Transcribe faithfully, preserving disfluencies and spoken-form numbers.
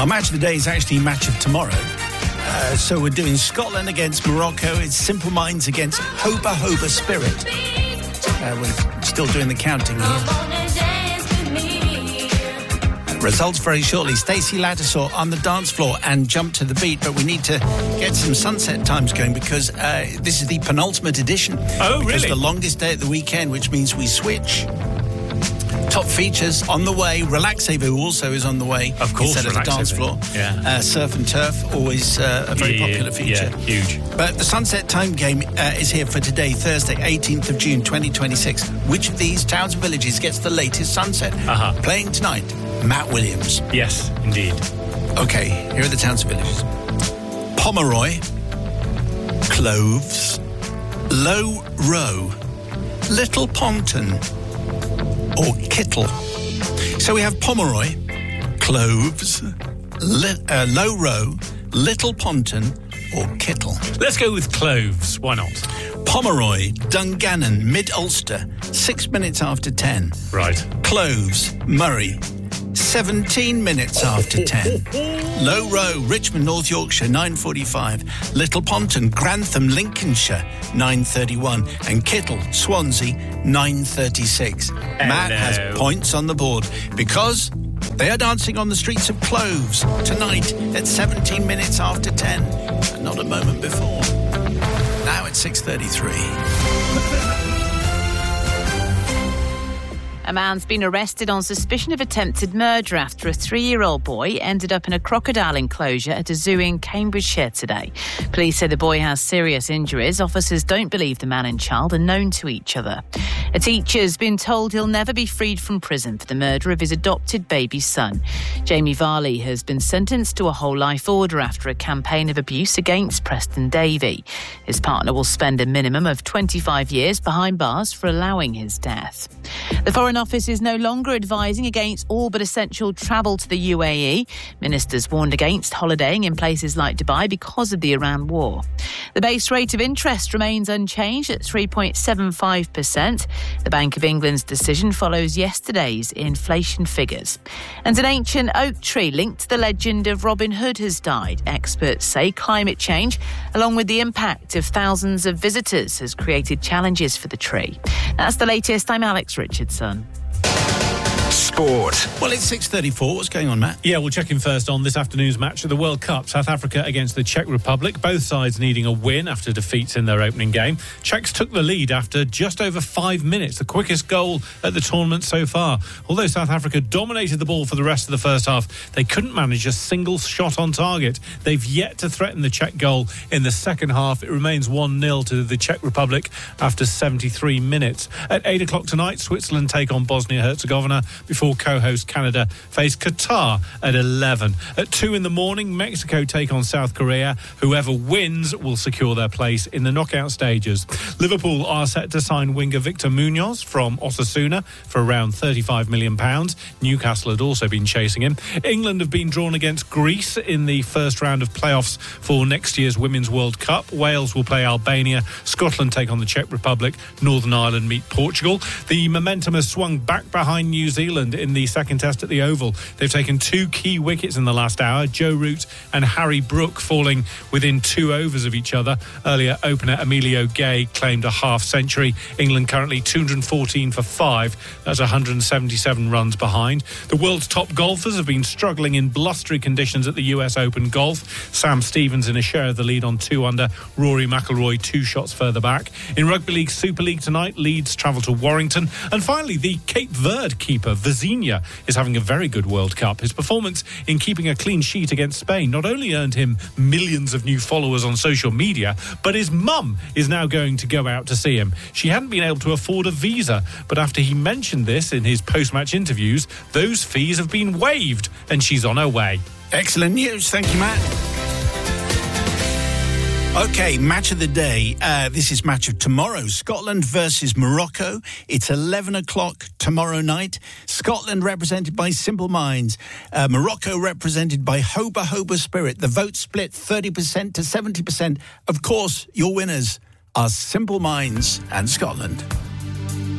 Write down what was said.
Our match of the day is actually match of tomorrow. Uh, so we're doing Scotland against Morocco. It's Simple Minds against Hoba Hoba Spirit. Uh, we're still doing the counting here. Results very shortly. Stacey Lattisaw on the dance floor and Jump to the Beat. But we need to get some sunset times going because uh, this is the penultimate edition. Oh, really? It's the longest day of the weekend, which means we switch. Top features on the way. Relaxevo also is on the way. Of course, instead of the dance floor. Yeah. Uh, surf and turf, always uh, a very yeah, popular feature. Yeah, huge. But the Sunset Time game uh, is here for today, Thursday, eighteenth of June, twenty twenty-six. Which of these towns and villages gets the latest sunset? Uh-huh. Playing tonight, Matt Williams. Yes, indeed. Okay, here are the towns and villages. Pomeroy, Cloves, Low Row, Little Ponton, or Kittle. So we have Pomeroy, Cloves, Li- uh, Low Row, Little Ponton, or Kittle. Let's go with Cloves. Why not? Pomeroy, Dungannon, Mid-Ulster, six minutes after ten. Right. Cloves, Murray, seventeen minutes after ten. Low Row, Richmond, North Yorkshire, nine forty-five. Little Ponton, Grantham, Lincolnshire, nine thirty-one. And Kittle, Swansea, nine thirty-six. Matt has points on the board because they are dancing on the streets of Cloves tonight at seventeen minutes after ten. Not a moment before. Now it's six thirty-three. A man's been arrested on suspicion of attempted murder after a three-year-old boy ended up in a crocodile enclosure at a zoo in Cambridgeshire today. Police say the boy has serious injuries. Officers don't believe the man and child are known to each other. A teacher's been told he'll never be freed from prison for the murder of his adopted baby son. Jamie Varley has been sentenced to a whole life order after a campaign of abuse against Preston Davey. His partner will spend a minimum of twenty-five years behind bars for allowing his death. The Foreign Office is no longer advising against all but essential travel to the U A E. Ministers warned against holidaying in places like Dubai because of the Iran war. The base rate of interest remains unchanged at three point seven five percent. The Bank of England's decision follows yesterday's inflation figures. And an ancient oak tree linked to the legend of Robin Hood has died. Experts say climate change, along with the impact of thousands of visitors, has created challenges for the tree. That's the latest. I'm Alex Richardson. Sport. Well, it's six thirty-four. What's going on, Matt? Yeah, we'll check in first on this afternoon's match of the World Cup. South Africa against the Czech Republic. Both sides needing a win after defeats in their opening game. Czechs took the lead after just over five minutes, the quickest goal at the tournament so far. Although South Africa dominated the ball for the rest of the first half, they couldn't manage a single shot on target. They've yet to threaten the Czech goal in the second half. It remains one nil to the Czech Republic after seventy-three minutes. At eight o'clock tonight, Switzerland take on Bosnia-Herzegovina before co-host Canada face Qatar at eleven. At two in the morning, Mexico take on South Korea. Whoever wins will secure their place in the knockout stages. Liverpool are set to sign winger Victor Munoz from Osasuna for around thirty-five million pounds. Newcastle had also been chasing him. England have been drawn against Greece in the first round of playoffs for next year's Women's World Cup. Wales will play Albania. Scotland take on the Czech Republic. Northern Ireland meet Portugal. The momentum has swung back behind New Zealand in the second test at the Oval. They've taken two key wickets in the last hour, Joe Root and Harry Brook falling within two overs of each other. Earlier, opener Emilio Gay claimed a half century. England currently two hundred fourteen for five. That's one hundred seventy-seven runs behind. The world's top golfers have been struggling in blustery conditions at the U S Open Golf. Sam Stevens in a share of the lead on two under. Rory McIlroy two shots further back. In Rugby League Super League tonight, Leeds travel to Warrington. And finally, the Cape Verde keeper, Vizina, is having a very good World Cup. His performance in keeping a clean sheet against Spain not only earned him millions of new followers on social media, but his mum is now going to go out to see him. She hadn't been able to afford a visa, but after he mentioned this in his post-match interviews, those fees have been waived and she's on her way. Excellent news. Thank you, Matt. OK, match of the day. Uh, this is match of tomorrow. Scotland versus Morocco. It's eleven o'clock tomorrow night. Scotland represented by Simple Minds. Uh, Morocco represented by Hoba Hoba Spirit. The vote split thirty percent to seventy percent. Of course, your winners are Simple Minds and Scotland.